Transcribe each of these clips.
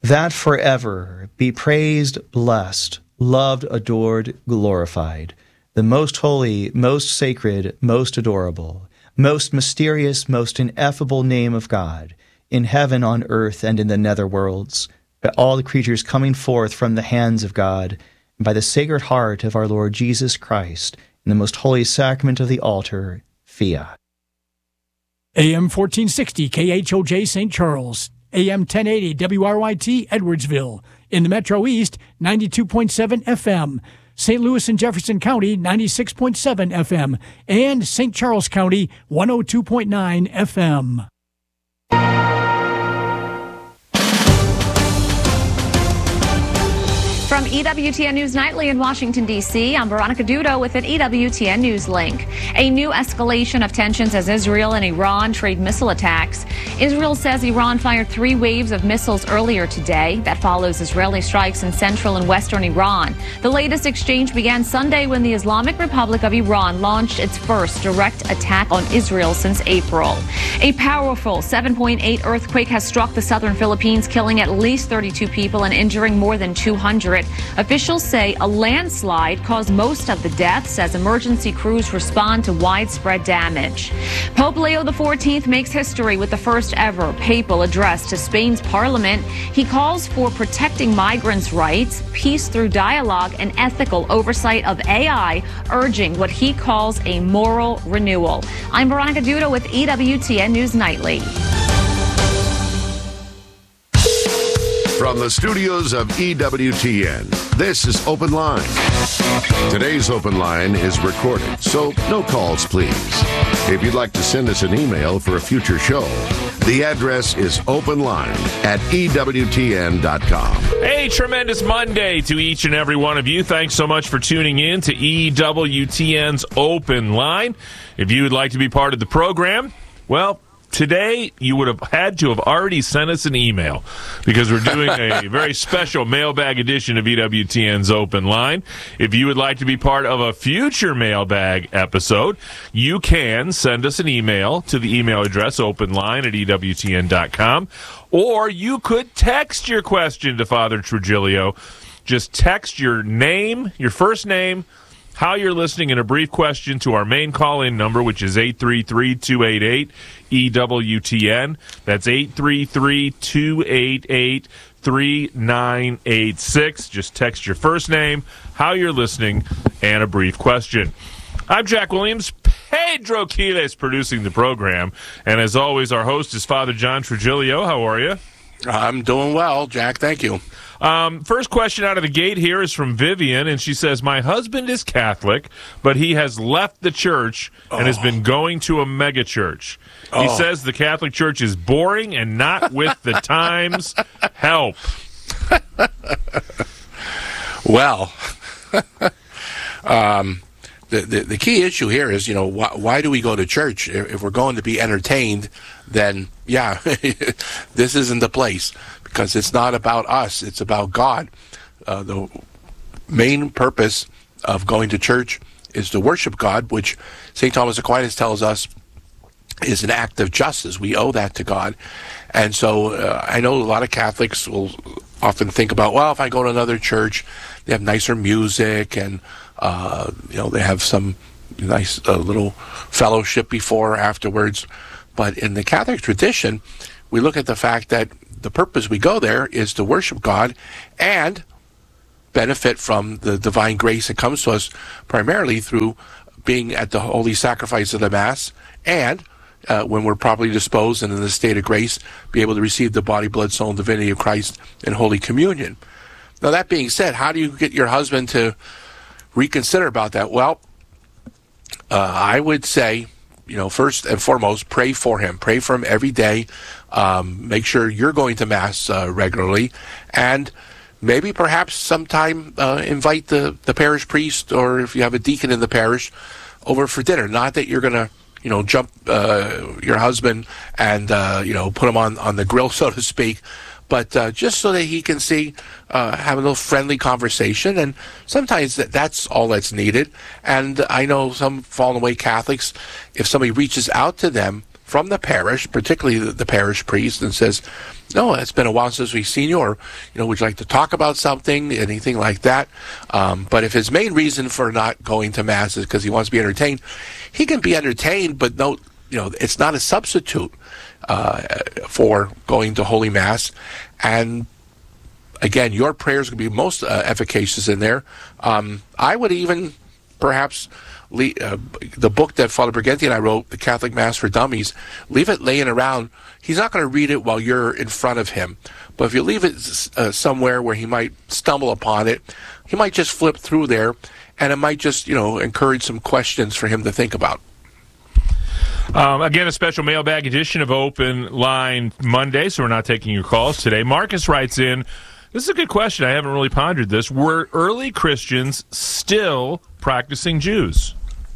that forever be praised, blessed, loved, adored, glorified, the most holy, most sacred, most adorable, most mysterious, most ineffable name of God, in heaven, on earth, and in the nether worlds, by all the creatures coming forth from the hands of God, and by the Sacred Heart of our Lord Jesus Christ, in the most holy sacrament of the altar, Fiat. AM 1460 KHOJ St. Charles, AM 1080 WRYT Edwardsville, in the Metro East 92.7 FM, St. Louis and Jefferson County 96.7 FM, and St. Charles County 102.9 FM. From EWTN News Nightly in Washington, D.C., I'm Veronica Dudo with an EWTN News link. A new escalation of tensions as Israel and Iran trade missile attacks. Israel says Iran fired 3 waves of missiles earlier today. That follows Israeli strikes in central and western Iran. The latest exchange began Sunday when the Islamic Republic of Iran launched its first direct attack on Israel since April. A powerful 7.8 earthquake has struck the southern Philippines, killing at least 32 people and injuring more than 200. Officials say a landslide caused most of the deaths as emergency crews respond to widespread damage. Pope Leo XIV makes history with the first ever papal address to Spain's parliament. He calls for protecting migrants' rights, peace through dialogue, and ethical oversight of AI, urging what he calls a moral renewal. I'm Veronica Dudo with EWTN News Nightly. From the studios of EWTN, this is Open Line. Today's Open Line is recorded, so no calls, please. If you'd like to send us an email for a future show, the address is openline@EWTN.com. Hey, tremendous Monday to each and every one of you. Thanks so much for tuning in to EWTN's Open Line. If you would like to be part of the program, well, today, you would have had to have already sent us an email because we're doing a very special mailbag edition of EWTN's Open Line. If you would like to be part of a future mailbag episode, you can send us an email to the email address openline@EWTN.com, or you could text your question to Father Trujillo. Just text your name, your first name, how you're listening, and a brief question to our main call-in number, which is 833-288-EWTN. That's 833-288-3986. Just text your first name, how you're listening, and a brief question. I'm Jack Williams. Pedro Quiles producing the program. And as always, our host is Father John Trujillo. How are you? I'm doing well, Jack. Thank you. First question out of the gate here is from Vivian, and she says, my husband is Catholic, but he has left the church and has been going to a megachurch. He says the Catholic Church is boring and not with the times. Help. Well, the key issue here is, why do we go to church? If we're going to be entertained, then, yeah, this isn't the place, because it's not about us. It's about God. The main purpose of going to church is to worship God, which St. Thomas Aquinas tells us is an act of justice. We owe that to God. And so I know a lot of Catholics will often think about, well, if I go to another church, they have nicer music and they have some nice little fellowship before or afterwards. But in the Catholic tradition, we look at the fact that the purpose we go there is to worship God and benefit from the divine grace that comes to us primarily through being at the holy sacrifice of the Mass, and when we're properly disposed and in the state of grace, be able to receive the body, blood, soul, and divinity of Christ in Holy Communion. Now, that being said, how do you get your husband to reconsider about that? Well, I would say, first and foremost, pray for him. Pray for him every day. Make sure you're going to Mass regularly. And maybe perhaps sometime invite the parish priest, or if you have a deacon in the parish, over for dinner. Not that you're going to, jump your husband and, put him on the grill, so to speak, but just so that he can see, have a little friendly conversation. And sometimes that's all that's needed. And I know some fallen away Catholics, if somebody reaches out to them from the parish, particularly the parish priest, and says, no, it's been a while since we've seen you, or, would you like to talk about something, anything like that? But if his main reason for not going to Mass is because he wants to be entertained, he can be entertained, but no, it's not a substitute for going to Holy Mass. And again, your prayers can be most efficacious in there. I would even perhaps the book that Father Briganti and I wrote, The Catholic Mass for Dummies, leave it laying around. He's not going to read it while you're in front of him. But if you leave it somewhere where he might stumble upon it, he might just flip through there, and it might just, encourage some questions for him to think about. Again, a special mailbag edition of Open Line Monday, so we're not taking your calls today. Marcus writes in, this is a good question. I haven't really pondered this. Were early Christians still practicing Jews?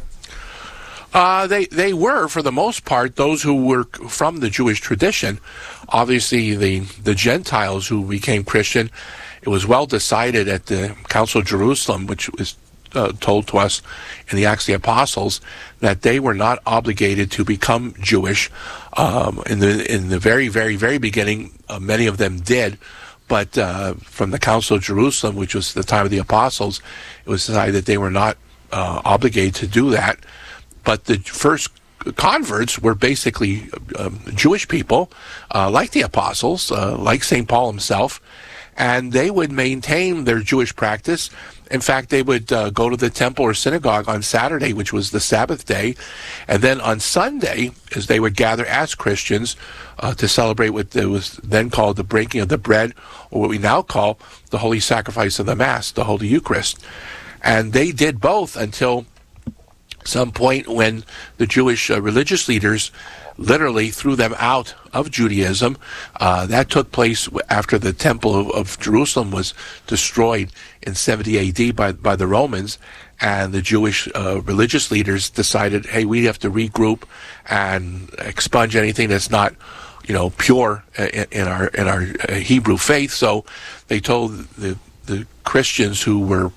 They were, for the most part, those who were from the Jewish tradition. Obviously, the Gentiles who became Christian, it was well decided at the Council of Jerusalem, which was told to us in the Acts of the Apostles, that they were not obligated to become Jewish. In the very, very, very beginning, many of them did. But from the Council of Jerusalem, which was the time of the Apostles, it was decided that they were not obligated to do that. But the first converts were basically Jewish people, like the Apostles, like St. Paul himself, and they would maintain their Jewish practice. In fact, they would go to the temple or synagogue on Saturday, which was the Sabbath day, and then on Sunday, as they would gather as Christians to celebrate what was then called the breaking of the bread, or what we now call the Holy Sacrifice of the Mass, the Holy Eucharist. And they did both until some point when the Jewish religious leaders literally threw them out of Judaism. That took place after the Temple of Jerusalem was destroyed in 70 AD by the Romans, and the Jewish religious leaders decided, hey, we have to regroup and expunge anything that's not, pure in our Hebrew faith. So they told the Christians who were,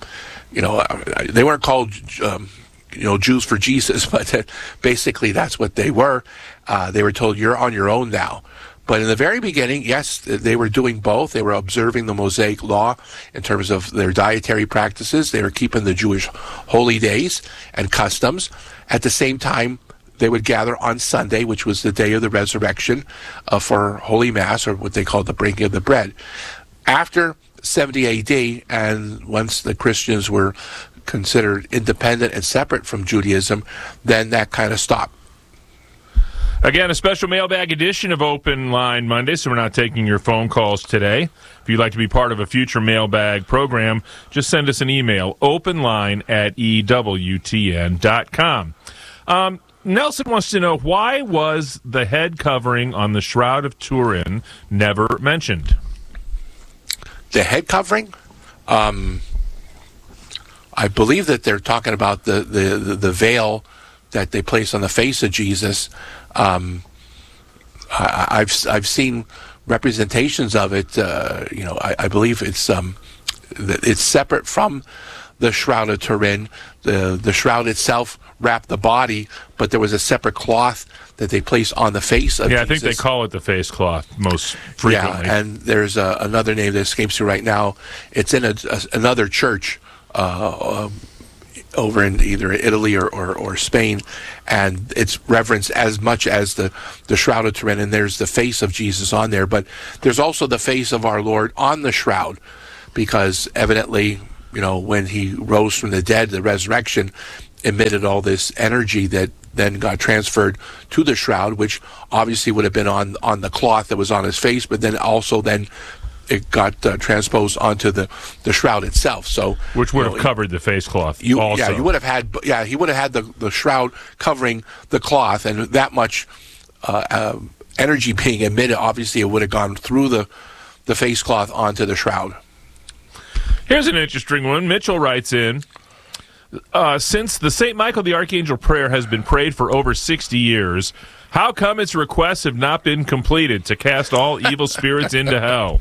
they weren't called Jews for Jesus, but basically that's what they were. They were told, you're on your own now. But in the very beginning, yes, they were doing both. They were observing the Mosaic law in terms of their dietary practices. They were keeping the Jewish holy days and customs. At the same time, they would gather on Sunday, which was the day of the resurrection, for Holy Mass, or what they called the breaking of the bread. After 70 AD, and once the Christians were considered independent and separate from Judaism, then that kind of stopped. Again, a special mailbag edition of Open Line Monday, so we're not taking your phone calls today. If you'd like to be part of a future mailbag program, just send us an email, openline@ewtn.com. Nelson wants to know, why was the head covering on the Shroud of Turin never mentioned? The head covering? I believe that they're talking about the veil that they place on the face of Jesus. I've seen representations of it. I believe it's separate from the Shroud of Turin. The shroud itself wrapped the body, but there was a separate cloth that they place on the face of Jesus. I think they call it the face cloth most frequently. Yeah, and there's another name that escapes me right now. It's in another church over in either Italy or Spain, and it's reverenced as much as the Shroud of Turin, and there's the face of Jesus on there, but there's also the face of our Lord on the shroud, because evidently, when he rose from the dead, the resurrection emitted all this energy that then got transferred to the shroud, which obviously would have been on the cloth that was on his face, but then also it got transposed onto the shroud itself. So, which would have covered the face cloth. He would have had the shroud covering the cloth, and that much energy being emitted, obviously it would have gone through the face cloth onto the shroud. Here's an interesting one. Mitchell writes in, since the St. Michael the Archangel prayer has been prayed for over 60 years, how come its requests have not been completed to cast all evil spirits into hell?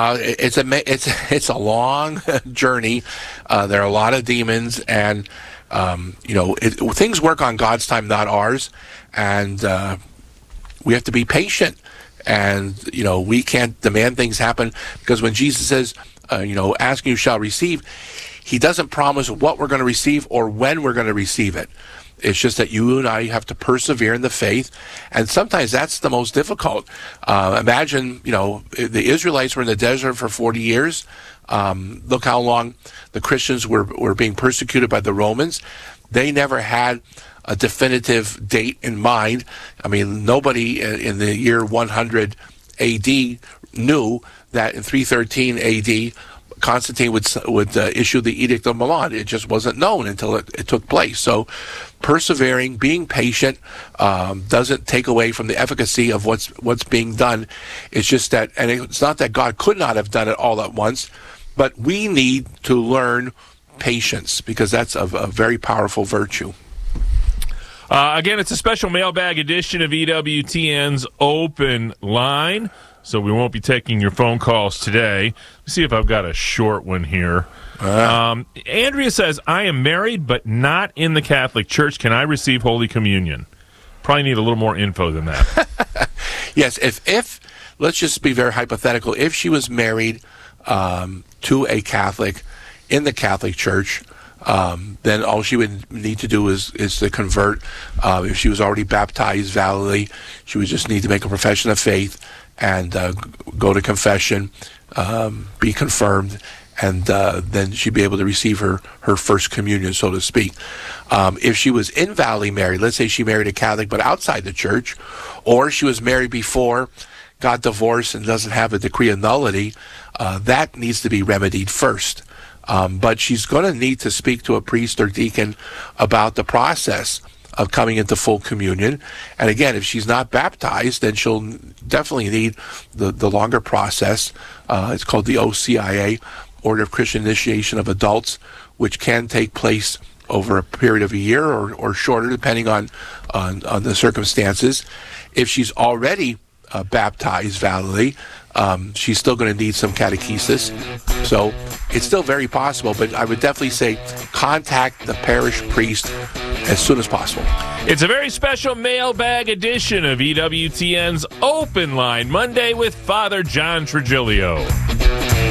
It's a long journey. There are a lot of demons, and Things work on God's time, not ours, and we have to be patient. And we can't demand things happen, because when Jesus says, ask and you shall receive, he doesn't promise what we're going to receive or when we're going to receive it. It's just that you and I have to persevere in the faith, and sometimes that's the most difficult. Imagine, the Israelites were in the desert for 40 years. Look how long the Christians were being persecuted by the Romans. They never had a definitive date in mind. I mean, nobody in the year 100 AD knew that in 313 AD, Constantine would issue the Edict of Milan. It just wasn't known until it took place. So persevering, being patient, doesn't take away from the efficacy of what's being done. It's just that, and it's not that God could not have done it all at once, but we need to learn patience, because that's a very powerful virtue. Again, it's a special mailbag edition of EWTN's Open Line, so we won't be taking your phone calls today. Let's see if I've got a short one here. Andrea says, I am married but not in the Catholic Church. Can I receive Holy Communion? Probably need a little more info than that. Yes, if let's just be very hypothetical. If she was married to a Catholic in the Catholic Church, then all she would need to do is to convert. If she was already baptized validly, she would just need to make a profession of faith and go to confession, be confirmed, and then she'd be able to receive her first communion, so to speak. If she was invalidly married, let's say she married a Catholic but outside the church, or she was married before, got divorced, and doesn't have a decree of nullity, that needs to be remedied first. But she's going to need to speak to a priest or deacon about the process of coming into full communion. And again, if she's not baptized, then she'll definitely need the longer process. It's called the OCIA, Order of Christian Initiation of Adults, which can take place over a period of a year or shorter, depending on the circumstances. If she's already baptized validly, she's still going to need some catechesis. So it's still very possible, but I would definitely say contact the parish priest as soon as possible. It's a very special mailbag edition of EWTN's Open Line, Monday with Father John Trigilio.